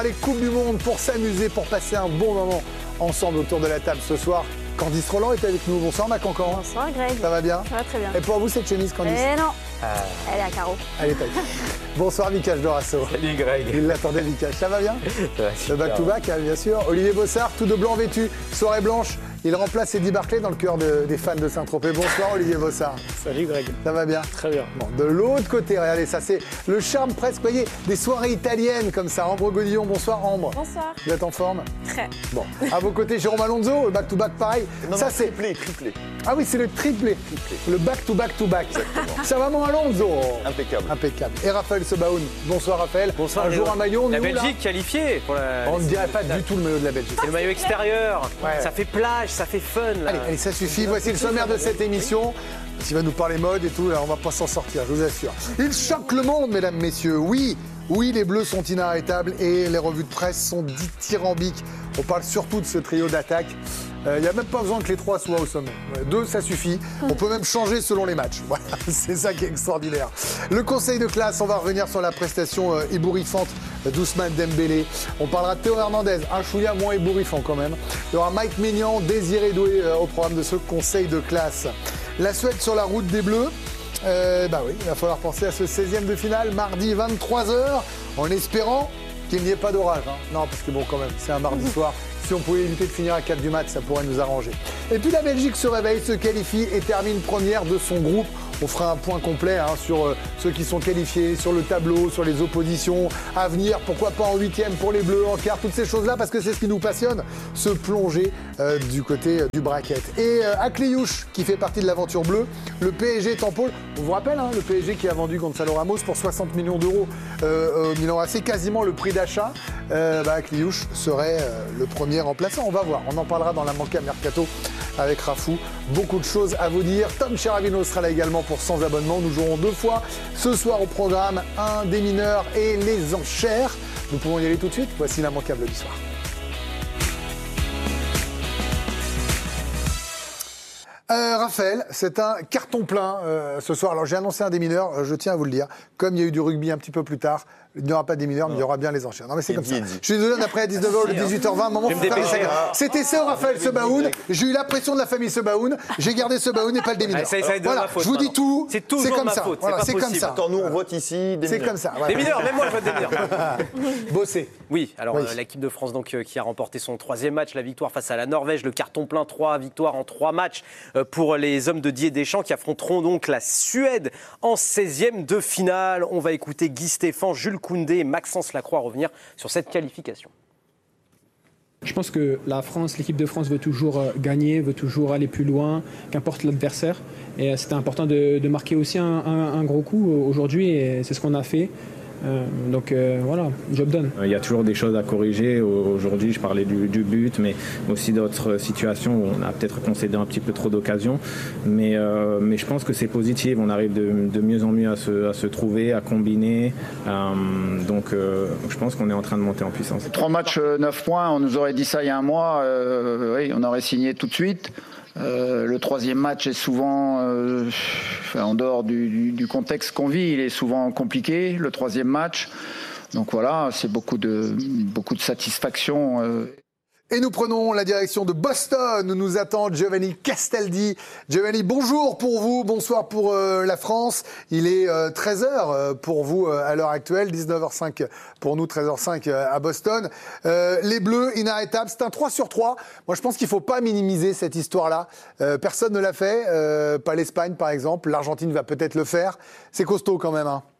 Les Coupes du Monde pour s'amuser, pour passer un bon moment ensemble autour de la table ce soir. Candice Roland est avec nous. Bonsoir ma cancan. Bonsoir Greg. Ça va bien? Ça va très bien. Et pour vous cette chemise Candice? Eh non, elle est à carreaux. Elle est taillée. Bonsoir Vikash Dorasso. Salut Greg. Il l'attendait Vikash, ça va bien? Ça va Le super. back-to-back, hein, bien sûr. Olivier Bossard, tout de blanc vêtu, soirée blanche. Il remplace Eddie Barclay dans le cœur des fans de Saint-Tropez. Bonsoir Olivier Bossard. Salut Greg. Ça va bien? Très bien. Bon, de l'autre côté, regardez, ça c'est le charme presque, voyez, des soirées italiennes comme ça. Ambre Godillon, bonsoir Ambre. Bonsoir. Vous êtes en forme? Très. Bon, à vos côtés, Jérôme Alonso, le back-to-back pareil. Non, ça non, c'est triplé. Ah oui, c'est le triplé. Le back-to-back-to-back. Ça va mon Alonso? Impeccable. Impeccable. Et Raphaël Sebaoun. Bonsoir Raphaël. Bonsoir. Un jour un maillot, La nous, là Belgique qualifiée pour la. On ne dirait pas du tout le maillot de la Belgique. C'est le maillot extérieur. Ouais. Ça fait plage, ça fait fun. Là. Allez, ça suffit. Voici le sommaire de cette émission. S'il va nous parler mode et tout, là, on va pas s'en sortir, je vous assure. Il choque le monde, mesdames, messieurs. Oui, les Bleus sont inarrêtables et les revues de presse sont dithyrambiques. On parle surtout de ce trio d'attaque. Il n'y a même pas besoin que les trois soient au sommet. Deux, ça suffit. On peut même changer selon les matchs. Voilà, c'est ça qui est extraordinaire. Le conseil de classe, on va revenir sur la prestation ébouriffante d'Ousmane Dembélé. On parlera de Théo Hernandez, un chouïa moins ébouriffant quand même. Il y aura Mike Maignan, Désiré Doué au programme de ce conseil de classe. La Suède sur la route des Bleus. Bah oui, il va falloir penser à ce 16e de finale, mardi 23h, en espérant qu'il n'y ait pas d'orage. Hein. Non, parce que bon, quand même, c'est un mardi soir. Si on pouvait éviter de finir à 4 du mat, ça pourrait nous arranger. Et puis la Belgique se réveille, se qualifie et termine première de son groupe. On fera un point complet sur ceux qui sont qualifiés, sur le tableau, sur les oppositions à venir. Pourquoi pas en 8e pour les Bleus, en quart, toutes ces choses-là, parce que c'est ce qui nous passionne, se plonger du côté du bracket. Et Akliouche, qui fait partie de l'aventure bleue, le PSG est en pôle. On vous rappelle, le PSG qui a vendu Gonzalo Ramos pour 60 millions d'euros au Milan AC, quasiment le prix d'achat. Akliouche serait le premier remplaçant. On va voir, on en parlera dans la Manca Mercato avec Rafou. Beaucoup de choses à vous dire. Tom Cheravino sera là également pour Sans abonnement. Nous jouerons 2 fois ce soir au programme, un des mineurs et les enchères. Nous pouvons y aller tout de suite. Voici l'immanquable du soir. Raphaël, c'est un carton plein ce soir. Alors j'ai annoncé un des mineurs, je tiens à vous le dire. Comme il y a eu du rugby un petit peu plus tard, il n'y aura pas des mineurs, mais il y aura bien les enchères. Non mais c'est comme ça. Je suis désolé, d'après à 19h, le 18h20, un moment, faut faire les choses. C'était ça, Raphaël Sebaoun. J'ai eu la pression de la famille Sebaoun. J'ai gardé Sebaoun et pas le des mineurs. Voilà, je vous dis tout. C'est toujours comme ma ça. faute. Voilà, c'est comme ça. Attends, nous on vote ici des C'est mineurs. comme ça. Des mineurs, même moi je vote des mineurs. Bosser. Oui, alors Oui. l'équipe de France donc, qui a remporté son 3e match, la victoire face à la Norvège, le carton plein, 3 victoires en 3 matchs pour les hommes de Didier Deschamps qui affronteront donc la Suède en 16e de finale. On va écouter Guy Stéphane, Jules Koundé et Maxence Lacroix revenir sur cette qualification. Je pense que la France, l'équipe de France veut toujours gagner, veut toujours aller plus loin, qu'importe l'adversaire. Et c'était important de marquer aussi un gros coup aujourd'hui et c'est ce qu'on a fait. Donc voilà, job done. Il y a toujours des choses à corriger. Aujourd'hui, je parlais du but, mais aussi d'autres situations où on a peut-être concédé un petit peu trop d'occasions. Mais je pense que c'est positif. On arrive de mieux en mieux à se trouver, à combiner. Donc je pense qu'on est en train de monter en puissance. 3 matchs, 9 points. On nous aurait dit ça il y a un mois. Oui, on aurait signé tout de suite. Le 3e match est souvent, en dehors du contexte qu'on vit, il est souvent compliqué, le 3e match. Donc voilà, c'est beaucoup de satisfaction. Et nous prenons la direction de Boston où nous attend Giovanni Castaldi. Giovanni, bonjour pour vous, bonsoir pour la France. Il est 13h pour vous à l'heure actuelle, 19h05 pour nous, 13h05 à Boston. Les Bleus, inarrêtables, c'est un 3/3. Moi, je pense qu'il ne faut pas minimiser cette histoire-là. Personne ne l'a fait, pas l'Espagne par exemple. L'Argentine va peut-être le faire. C'est costaud quand même, hein.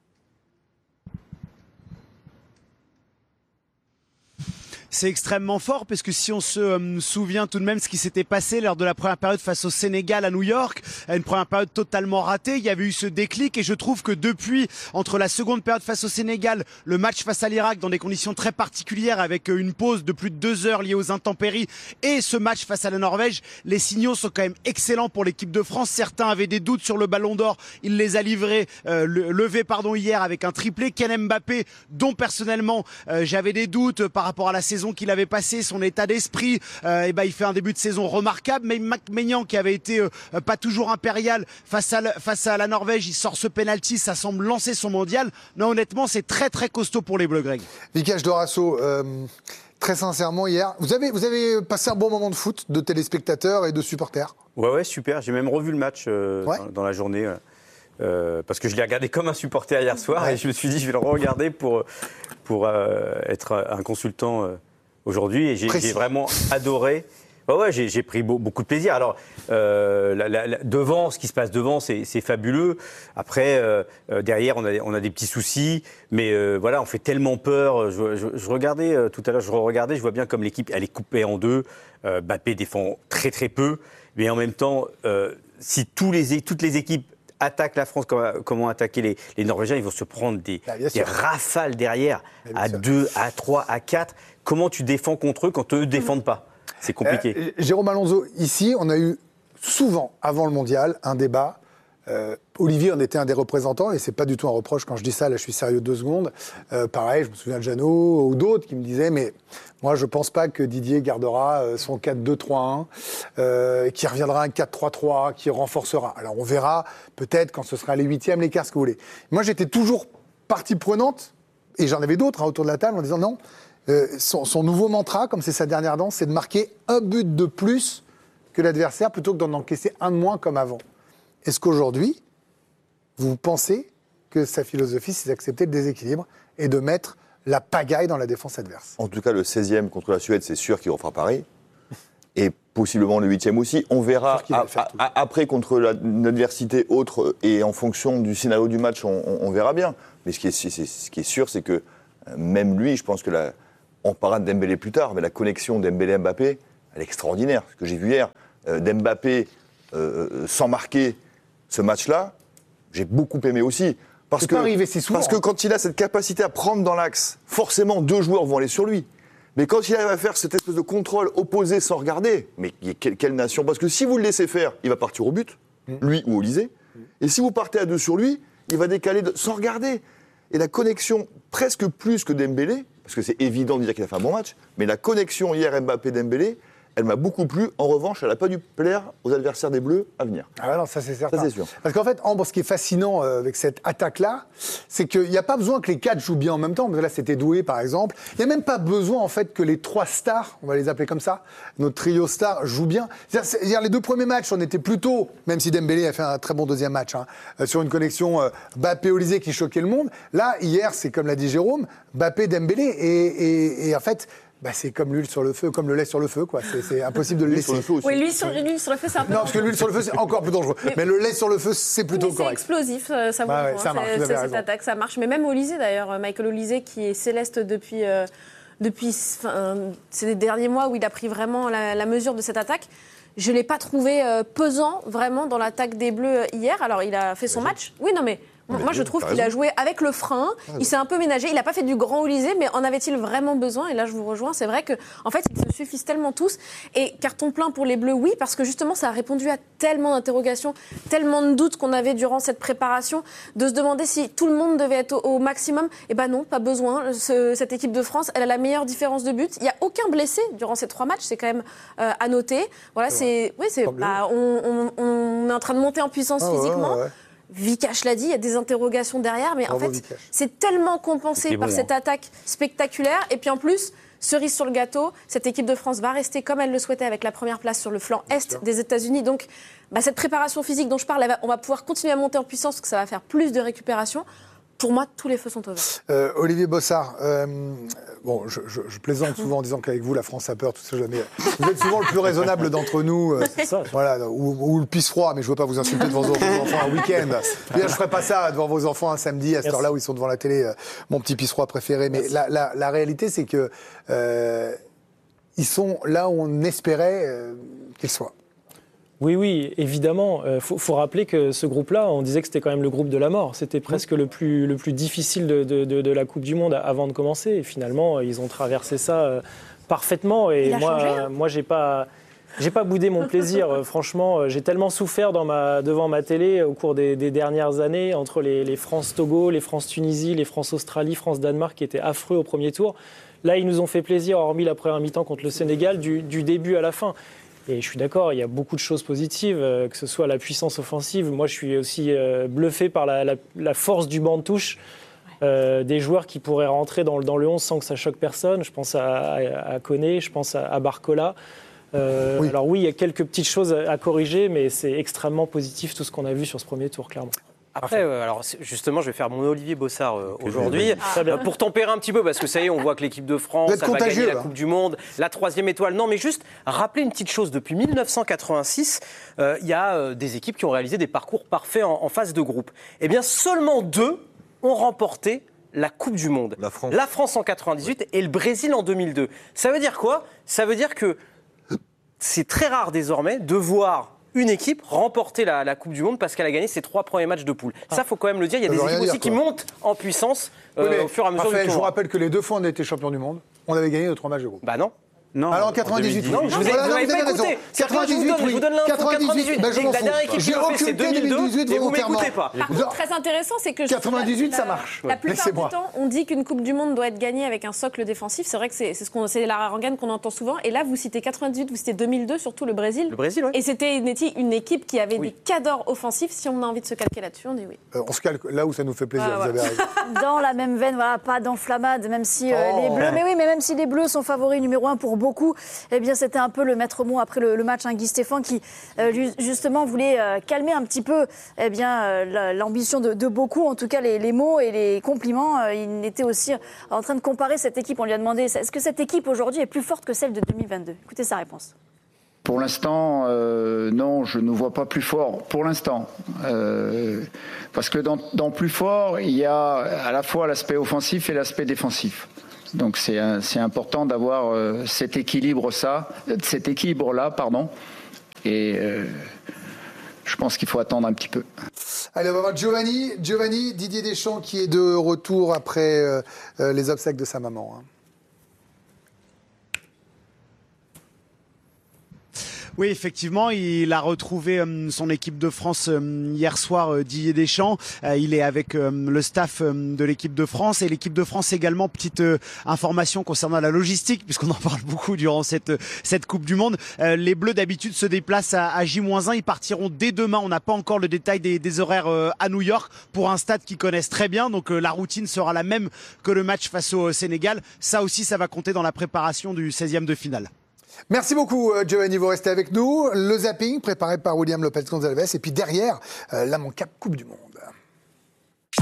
C'est extrêmement fort parce que si on se souvient tout de même ce qui s'était passé lors de la première période face au Sénégal à New York, une première période totalement ratée, il y avait eu ce déclic et je trouve que depuis, entre la seconde période face au Sénégal, le match face à l'Irak dans des conditions très particulières avec une pause de plus de 2 heures liée aux intempéries et ce match face à la Norvège, les signaux sont quand même excellents pour l'équipe de France. Certains avaient des doutes sur le Ballon d'Or, il les a levés hier avec un triplé. Kylian Mbappé, dont personnellement j'avais des doutes par rapport à la saison saison qu'il avait passée, son état d'esprit, il fait un début de saison remarquable. Mais Maignan, qui avait été pas toujours impérial face à la Norvège, il sort ce penalty, ça semble lancer son mondial. Non, honnêtement, c'est très très costaud pour les Bleus, Greg. Vikash Dorasso, très sincèrement, hier, vous avez passé un bon moment de foot, de téléspectateurs et de supporters. Ouais, super. J'ai même revu le match dans la journée. Parce que je l'ai regardé comme un supporter hier soir et je me suis dit je vais le re-regarder pour être un consultant aujourd'hui et j'ai vraiment adoré. J'ai pris beaucoup de plaisir. Alors devant, ce qui se passe devant, c'est fabuleux. Après, derrière, on a des petits soucis, mais on fait tellement peur. Je regardais tout à l'heure, je vois bien comme l'équipe elle est coupée en deux. Mbappé défend très très peu, mais en même temps, si toutes les équipes attaquent la France, comme ont attaqué les Norvégiens, ils vont se prendre des rafales derrière, à 2, à 3, à 4. Comment tu défends contre eux quand eux ne défendent pas ? C'est compliqué. Jérôme Alonso, ici, on a eu souvent, avant le mondial, un débat. Olivier en était un des représentants, et c'est pas du tout un reproche quand je dis ça, là je suis sérieux 2 secondes. Pareil, je me souviens de Jeannot ou d'autres qui me disaient, mais moi je pense pas que Didier gardera son 4-2-3-1, qui reviendra un 4-3-3, qui renforcera. Alors on verra peut-être quand ce sera les 8e, les quarts, ce que vous voulez. Moi j'étais toujours partie prenante, et j'en avais d'autres autour de la table en disant non, son nouveau mantra, comme c'est sa dernière danse, c'est de marquer un but de plus que l'adversaire plutôt que d'en encaisser un de moins comme avant. Est-ce qu'aujourd'hui, vous pensez que sa philosophie, c'est d'accepter le déséquilibre et de mettre la pagaille dans la défense adverse ? En tout cas, le 16e contre la Suède, c'est sûr qu'il refera pareil. Et possiblement le 8e aussi. On verra après contre une adversité autre et en fonction du scénario du match, on verra bien. Mais ce qui est sûr, c'est que même lui, je pense que on parlera de Dembélé plus tard, mais la connexion Dembélé-Mbappé, elle est extraordinaire. Ce que j'ai vu hier, Dembélé sans marquer ce match-là, j'ai beaucoup aimé aussi. Parce que quand il a cette capacité à prendre dans l'axe, forcément 2 joueurs vont aller sur lui. Mais quand il arrive à faire cette espèce de contrôle opposé sans regarder, mais quelle nation ? Parce que si vous le laissez faire, il va partir au but, lui ou Olysée. Et si vous partez à 2 sur lui, il va décaler sans regarder. Et la connexion, presque plus que Dembélé, parce que c'est évident de dire qu'il a fait un bon match, mais la connexion hier Mbappé-Dembélé, elle m'a beaucoup plu. En revanche, elle n'a pas dû plaire aux adversaires des Bleus à venir. Ah non, ça c'est certain. Ça c'est sûr. Parce qu'en fait, Ambre, ce qui est fascinant avec cette attaque-là, c'est qu'il n'y a pas besoin que les 4 jouent bien en même temps. Parce que là, c'était Doué, par exemple. Il n'y a même pas besoin, en fait, que les 3 stars, on va les appeler comme ça, notre trio star, jouent bien. C'est-à-dire, les 2 premiers matchs, on était plutôt, même si Dembélé a fait un très bon 2e match, sur une connexion Mbappé-Olysée qui choquait le monde. Là, hier, c'est comme l'a dit Jérôme, Mbappé-Dembélé. Et en fait... c'est comme l'huile sur le feu, comme le lait sur le feu, quoi. C'est impossible de le laisser. Oui, l'huile sur le feu, c'est un peu... Non, parce que l'huile sur le feu, c'est encore plus dangereux. Mais le lait sur le feu, c'est plutôt correct. C'est explosif, ça vous rejoint. Ça marche, cette attaque, ça marche. Mais même Olysée, d'ailleurs, Michael Olysée, qui est céleste depuis ces derniers mois où il a pris vraiment la mesure de cette attaque, je ne l'ai pas trouvé pesant, vraiment, dans l'attaque des Bleus hier. Alors, il a fait son match. Oui, non, mais... Moi, je trouve qu'il a joué avec le frein. Il s'est un peu ménagé. Il n'a pas fait du grand Olysée, mais en avait-il vraiment besoin ? Et là, je vous rejoins. C'est vrai qu'en fait, ils se suffisent tellement tous. Et carton plein pour les Bleus, oui, parce que justement, ça a répondu à tellement d'interrogations, tellement de doutes qu'on avait durant cette préparation, de se demander si tout le monde devait être au maximum. Eh ben non, pas besoin. Cette équipe de France, elle a la meilleure différence de but. Il n'y a aucun blessé durant ces 3 matchs. C'est quand même à noter. Voilà, on est en train de monter en puissance physiquement. Ouais. Vikash l'a dit, il y a des interrogations derrière, mais en fait, c'est tellement compensé par cette attaque spectaculaire. Et puis en plus, cerise sur le gâteau, cette équipe de France va rester comme elle le souhaitait avec la première place sur le flanc est des États-Unis. Donc, cette préparation physique dont je parle, on va pouvoir continuer à monter en puissance parce que ça va faire plus de récupération. Pour moi, tous les feux sont ouverts. Olivier Bossard, je plaisante souvent en disant qu'avec vous, la France a peur, tout ça. Mais vous êtes souvent le plus raisonnable d'entre nous. Voilà, ou le pisse-froid, mais je ne veux pas vous insulter devant vos enfants un week-end. Je ne ferai pas ça devant vos enfants un samedi, à cette heure-là où ils sont devant la télé, mon petit pisse-froid préféré. Mais la réalité, c'est que ils sont là où on espérait qu'ils soient. Oui, évidemment. Faut rappeler que ce groupe-là, on disait que c'était quand même le groupe de la mort. C'était presque le plus difficile de la Coupe du Monde avant de commencer. Et finalement, ils ont traversé ça parfaitement. Et moi, j'ai pas boudé mon plaisir. Franchement, j'ai tellement souffert devant ma télé au cours des dernières années entre les France-Togo, les France-Tunisie, les France-Australie, France-Danemark qui étaient affreux au premier tour, Là, ils nous ont fait plaisir, hormis la première mi-temps contre le Sénégal, du début à la fin. Et je suis d'accord, il y a beaucoup de choses positives, que ce soit la puissance offensive. Moi, je suis aussi bluffé par la force du banc de touche. Des joueurs qui pourraient rentrer dans le 11 sans que ça choque personne. Je pense à Koné, je pense à Barcola. Oui. Alors oui, il y a quelques petites choses à corriger, mais c'est extrêmement positif tout ce qu'on a vu sur ce premier tour, clairement. Après, alors justement, je vais faire mon Olivier Bossard aujourd'hui pour tempérer un petit peu, parce que ça y est, on voit que l'équipe de France va gagner la Coupe du Monde, la 3e étoile. Non, mais juste rappeler une petite chose. Depuis 1986, il y a des équipes qui ont réalisé des parcours parfaits en phase de groupe. Eh bien, seulement 2 ont remporté la Coupe du Monde. La France en 98 et le Brésil en 2002. Ça veut dire quoi ? Ça veut dire que c'est très rare désormais de voir une équipe remporter la Coupe du Monde parce qu'elle a gagné ses 3 premiers matchs de poule. Ça, il faut quand même le dire. Il y a des équipes aussi qui montent en puissance au fur et à mesure du tournoi. Je vous rappelle que les 2 fois on a été champion du monde, on avait gagné nos 3 matchs de groupe. Bah non. Non. Alors en 98. Non, je vous ai pas écouté. 98, je vous donne l'info. 98. Ben, La dernière équipe qui l'a fait, c'est 2002. Et vous m'écoutez pas. Par contre, très intéressant, c'est que 98, ça marche. La plupart du temps, on dit qu'une Coupe du Monde doit être gagnée avec un socle défensif. C'est vrai que c'est la rengaine qu'on entend souvent. Et là, vous citez 98, vous citez 2002, surtout le Brésil. Le Brésil, oui. Et c'était une équipe qui avait des cadors offensifs. Si on a envie de se calquer là-dessus, on dit oui. On se calque là où ça nous fait plaisir. Vous avez raison. Dans la même veine, voilà, pas d'enflammade, même si les Bleus. Mais oui, mais même si les Bleus sont favoris numéro 1 pour beaucoup. Eh bien, c'était un peu le maître mot après le match, Guy Stéphane, qui justement voulait calmer un petit peu l'ambition de beaucoup, en tout cas les mots et les compliments. Il était aussi en train de comparer cette équipe. On lui a demandé, est-ce que cette équipe aujourd'hui est plus forte que celle de 2022 ? Écoutez sa réponse. Pour l'instant, non, je ne vois pas plus fort. Pour l'instant. Parce que dans plus fort, il y a à la fois l'aspect offensif et l'aspect défensif. Donc c'est important d'avoir cet équilibre-là, et je pense qu'il faut attendre un petit peu. Allez, on va voir Giovanni, Didier Deschamps qui est de retour après les obsèques de sa maman. Oui, effectivement, il a retrouvé son équipe de France hier soir, Didier Deschamps. Il est avec le staff de l'équipe de France et l'équipe de France également. Petite information concernant la logistique, puisqu'on en parle beaucoup durant cette Coupe du Monde. Les Bleus d'habitude se déplacent à J-1. Ils partiront dès demain. On n'a pas encore le détail des horaires à New York pour un stade qu'ils connaissent très bien. Donc la routine sera la même que le match face au Sénégal. Ça aussi, ça va compter dans la préparation du 16e de finale. Merci beaucoup Giovanni, vous restez avec nous. Le zapping préparé par William Lopez-Gonzalez et puis derrière, la Mon Cap Coupe du Monde.